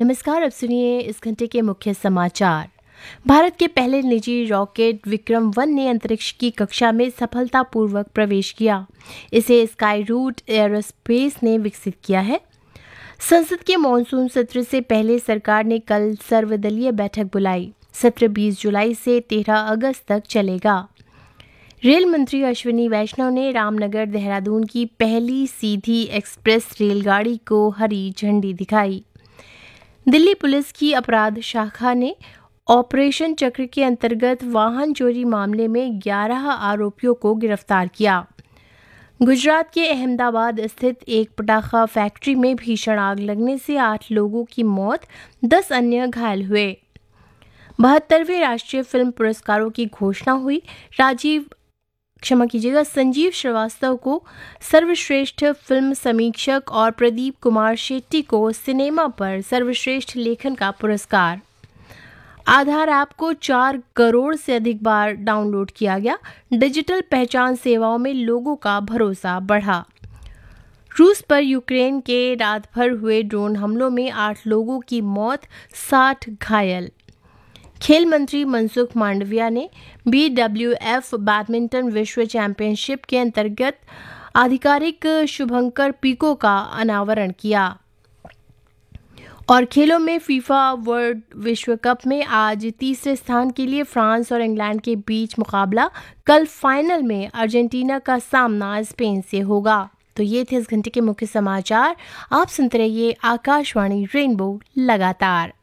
नमस्कार, अब सुनिए इस घंटे के मुख्य समाचार। भारत के पहले निजी रॉकेट विक्रम-1 ने अंतरिक्ष की कक्षा में सफलतापूर्वक प्रवेश किया। इसे स्काई रूट एयरोस्पेस ने विकसित किया है। संसद के मॉनसून सत्र से पहले सरकार ने कल सर्वदलीय बैठक बुलाई। सत्र 20 जुलाई से 13 अगस्त तक चलेगा। रेल मंत्री अश्विनी वैष्णव ने रामनगर देहरादून की पहली सीधी एक्सप्रेस रेलगाड़ी को हरी झंडी दिखाई। दिल्ली पुलिस की अपराध शाखा ने ऑपरेशन चक्र के अंतर्गत वाहन चोरी मामले में 11 आरोपियों को गिरफ्तार किया। गुजरात के अहमदाबाद स्थित एक पटाखा फैक्ट्री में भीषण आग लगने से 8 लोगों की मौत, 10 अन्य घायल हुए। 72वें राष्ट्रीय फिल्म पुरस्कारों की घोषणा हुई। संजीव श्रीवास्तव को सर्वश्रेष्ठ फिल्म समीक्षक और प्रदीप कुमार शेट्टी को सिनेमा पर सर्वश्रेष्ठ लेखन का पुरस्कार। आधार ऐप को 4 करोड़ से अधिक बार डाउनलोड किया गया। डिजिटल पहचान सेवाओं में लोगों का भरोसा बढ़ा। रूस पर यूक्रेन के रात भर हुए ड्रोन हमलों में 8 लोगों की मौत, 60 घायल। खेल मंत्री मनसुख मांडविया ने BWF बैडमिंटन विश्व चैंपियनशिप के अंतर्गत आधिकारिक शुभंकर पीको का अनावरण किया। और खेलों में फीफा वर्ल्ड विश्व कप में आज तीसरे स्थान के लिए फ्रांस और इंग्लैंड के बीच मुकाबला। कल फाइनल में अर्जेंटीना का सामना स्पेन से होगा। तो ये थे इस घंटे के मुख्य समाचार। आप सुनते रहिए आकाशवाणी रेनबो लगातार।